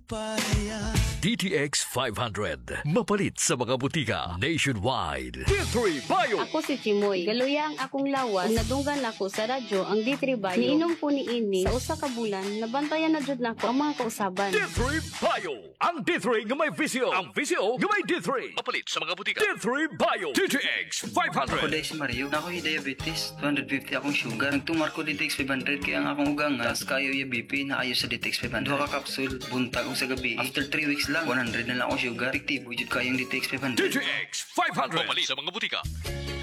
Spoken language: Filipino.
DTX 500. Mapalit sa mga butika nationwide. D3 Bio. Ako si Chimoy. Galuya ang akong lawas. Kung nadunggan ako sa radyo ang D3 Bio. Niinom po ni ini sa usa ka bulan. Nabantayan na jud nako ang mga kausaban. D3 Bio. Ang D3 nga may visio. Ang visio nga may D3. Mapalit sa mga butika. D3 Bio. DTX 500. Ako dahil si Mario, na ako'y diabetes, 250 akong sugar. Nagtumar ko DTX 500 kaya ang akong ugang nga, kayo yung BP na ayo sa DTX 500. Duha ka kapsul, buntag o sa gabi. After 3 weeks lang, 100 na lang akong sugar. Efektibo, jud kayong DTX 500. DTX 500. Mapalit sa mga butika.